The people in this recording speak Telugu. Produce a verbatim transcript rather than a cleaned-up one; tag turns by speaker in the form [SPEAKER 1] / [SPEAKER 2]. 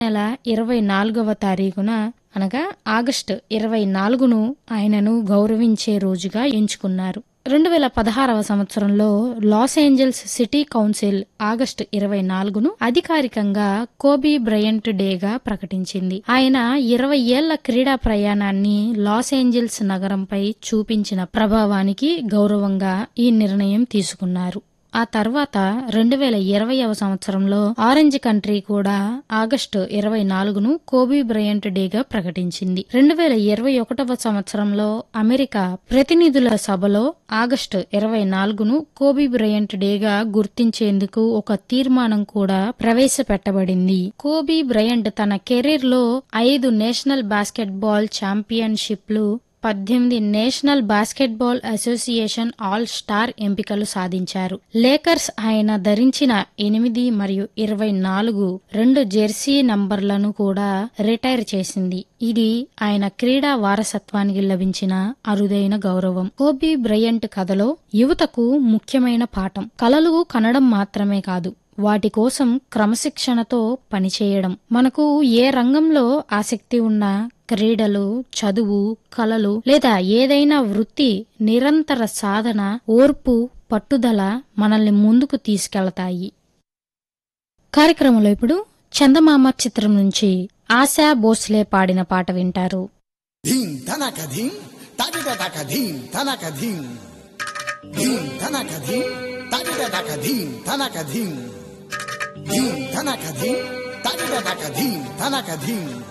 [SPEAKER 1] నెల ఇరవై నాలుగవ తారీఖున అనగా ఆగస్టు ఇరవై నాలుగును ఆయనను గౌరవించే రోజుగా ఎంచుకున్నారు. రెండు వేల పదహారవ సంవత్సరంలో Los Angeles city council August ఇరవై నాలుగును అధికారికంగా కోబీ బ్రయంట్ డేగా ప్రకటించింది. ఆయన ఇరవై ఏళ్ల క్రీడా ప్రయాణాన్ని లాస్ ఏంజల్స్ నగరంపై చూపించిన ప్రభావానికి గౌరవంగా ఈ నిర్ణయం తీసుకున్నారు. ఆ తర్వాత రెండు వేల ఇరవైవ సంవత్సరంలో ఆరెంజ్ కంట్రీ కూడా ఆగస్టు ఇరవై నాలుగును కోబీ బ్రయంట్ డేగా ప్రకటించింది. రెండు వేల ఇరవై ఒకటవ సంవత్సరంలో అమెరికా ప్రతినిధుల సభలో ఆగస్టు ఇరవై నాలుగును కోబీ బ్రయంట్ డేగా గుర్తించేందుకు ఒక తీర్మానం కూడా ప్రవేశపెట్టబడింది. కోబీ బ్రయంట్ తన కెరీర్ లో ఐదు నేషనల్ బాస్కెట్బాల్ ఛాంపియన్షిప్లు, పద్దెనిమిది national basketball association all star ఎంపికలు సాధించారు. లేకర్స్ ఆయన ధరించిన ఎనిమిది మరియు ఇరవై నాలుగు రెండు జెర్సీ నంబర్లను కూడా రిటైర్ చేసింది. ఇది ఆయన క్రీడా వారసత్వానికి లభించిన అరుదైన గౌరవం. కోబీ బ్రయంట్ కథలో యువతకు ముఖ్యమైన పాఠం కలలు కనడం మాత్రమే కాదు, వాటి కోసం క్రమశిక్షణతో పనిచేయడం. మనకు ఏ రంగంలో ఆసక్తి ఉన్నా క్రీడలు, చదువు, కళలు లేదా ఏదైనా వృత్తి నిరంతర సాధన, ఓర్పు, పట్టుదల మనల్ని ముందుకు తీసుకెళతాయి. కార్యక్రమంలో ఇప్పుడు చందమామ చిత్రం నుంచి ఆశా భోస్లే పాడిన పాట వింటారు.
[SPEAKER 2] ధీం ధనక ధీం తాకిట తక ధీం ధనక ధీం ధీం ధనక ధీం తాకిట తక ధీం ధనక ధీం ధీం ధనక ధీం తాకిట తక ధీం ధనక ధీం